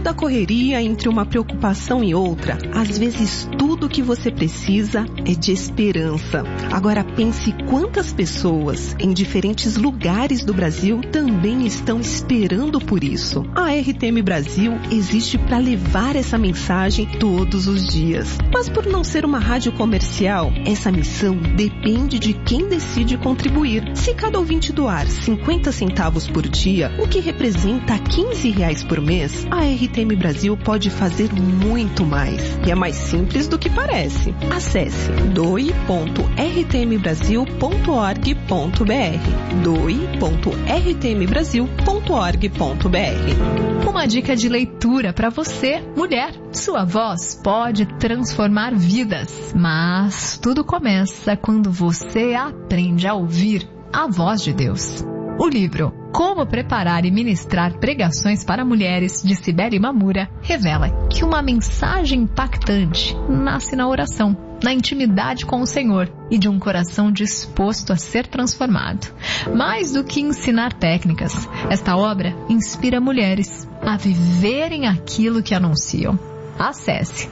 da correria, entre uma preocupação e outra, às vezes tudo que você precisa é de esperança. Agora pense quantas pessoas em diferentes lugares do Brasil também estão esperando por isso. A RTM Brasil existe para levar essa mensagem todos os dias. Mas por não ser uma rádio comercial, essa missão depende de quem decide contribuir. Se cada ouvinte doar 50 centavos por dia, o que representa R$15 por mês, a RTM Brasil pode fazer muito mais. E é mais simples do que parece. Acesse doe.rtmbrasil.org.br doe.rtmbrasil.org.br. Uma dica de leitura para você, mulher. Sua voz pode transformar vidas, mas tudo começa quando você aprende a ouvir a voz de Deus. O livro Como Preparar e Ministrar Pregações para Mulheres, de Cibele Mamura, revela que uma mensagem impactante nasce na oração, na intimidade com o Senhor e de um coração disposto a ser transformado. Mais do que ensinar técnicas, esta obra inspira mulheres a viverem aquilo que anunciam. Acesse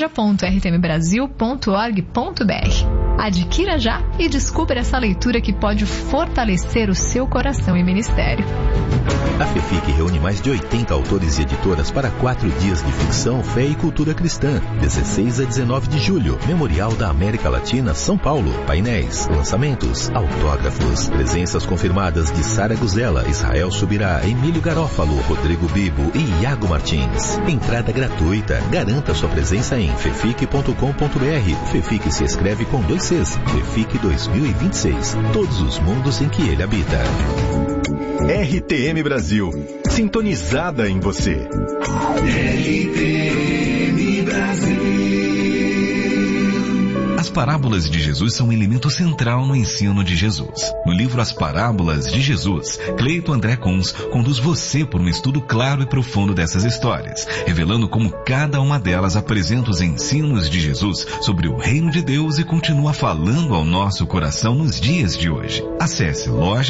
loja.rtmbrasil.org.br. Adquira já e descubra essa leitura que pode fortalecer o seu coração e ministério. A FEFIC reúne mais de 80 autores e editoras para 4 dias de ficção, fé e cultura cristã. 16 a 19 de julho, Memorial da América Latina, São Paulo. Painéis, lançamentos, autógrafos. Presenças confirmadas de Sara Guzella, Israel Subirá, Emílio Garófalo, Rodrigo Bibo e Iago Martins. Entrada gratuita. Garanta sua presença em fefic.com.br. FEFIC se escreve com 2 Cs. FEFIC 2026. Todos os mundos em que ele habita. RTM Brasil. Sintonizada em você. RTM Brasil. As parábolas de Jesus são um elemento central no ensino de Jesus. No livro As Parábolas de Jesus, Cleito André Kunz conduz você por um estudo claro e profundo dessas histórias, revelando como cada uma delas apresenta os ensinos de Jesus sobre o reino de Deus e continua falando ao nosso coração nos dias de hoje. Acesse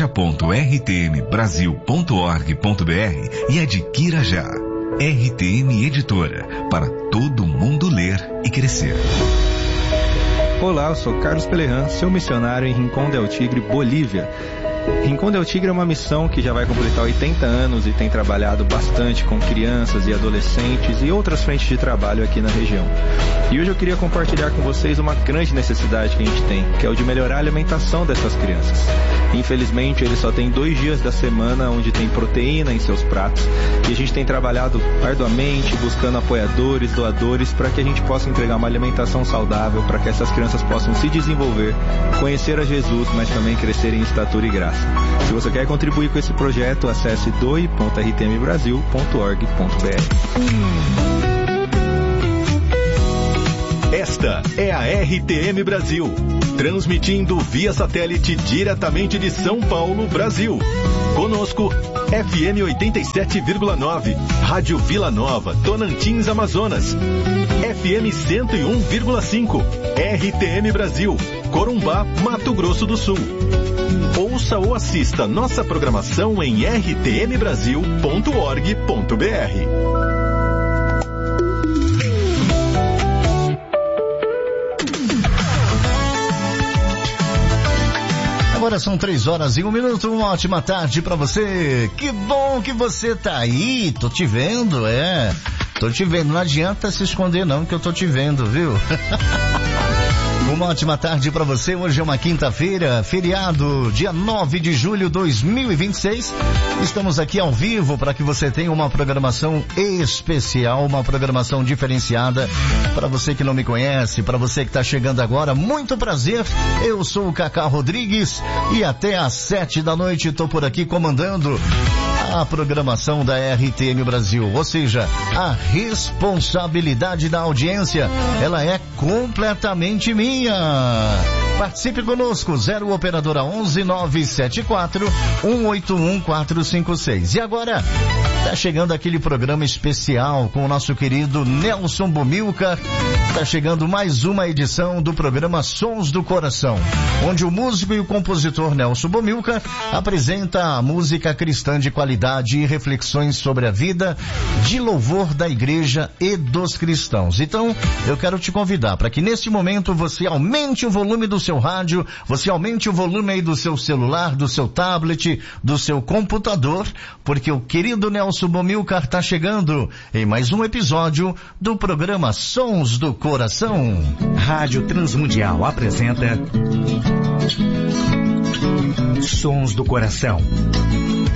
loja.rtmbrasil.org.br e adquira já. RTM Editora, para todo mundo ler e crescer. Olá, eu sou Carlos Pelerran, seu missionário em Rincón del Tigre, Bolívia. Rincón del Tigre é uma missão que já vai completar 80 anos e tem trabalhado bastante com crianças e adolescentes e outras frentes de trabalho aqui na região. E hoje eu queria compartilhar com vocês uma grande necessidade que a gente tem, que é o de melhorar a alimentação dessas crianças. Infelizmente, eles só têm 2 dias da semana onde tem proteína em seus pratos e a gente tem trabalhado arduamente, buscando apoiadores, doadores, para que a gente possa entregar uma alimentação saudável, para que essas crianças possam se desenvolver, conhecer a Jesus, mas também crescer em estatura e graça. Se você quer contribuir com esse projeto, acesse doe.rtmbrasil.org.br. Esta é a RTM Brasil, transmitindo via satélite diretamente de São Paulo, Brasil. Conosco, FM 87,9, Rádio Vila Nova, Tonantins, Amazonas. FM 101,5, RTM Brasil, Corumbá, Mato Grosso do Sul. Ouça ou assista nossa programação em rtmbrasil.org.br. Agora são 3h01, uma ótima tarde pra você. Que bom que você tá aí, tô te vendo, tô te vendo, não adianta se esconder não, que eu tô te vendo, viu? Uma ótima tarde para você. Hoje é uma quinta-feira, feriado, dia 9 de julho de 2026. Estamos aqui ao vivo para que você tenha uma programação especial, uma programação diferenciada. Para você que não me conhece, para você que está chegando agora, muito prazer. Eu sou o Cacá Rodrigues e até às 7 da noite estou por aqui comandando a programação da RTM Brasil, ou seja, a responsabilidade da audiência, ela é completamente minha. Participe conosco, 0 operadora 11 974 181 456. E agora, Tá chegando aquele programa especial com o nosso querido Nelson Bomilcar. Tá chegando mais uma edição do programa Sons do Coração, onde o músico e o compositor Nelson Bomilcar apresenta a música cristã de qualidade e reflexões sobre a vida de louvor da igreja e dos cristãos. Então, eu quero te convidar para que neste momento você aumente o volume do seu rádio, você aumente o volume aí do seu celular, do seu tablet, do seu computador, porque o querido Nelson Bomilcar está chegando em mais um episódio do programa Sons do Coração. Rádio Transmundial apresenta Sons do Coração.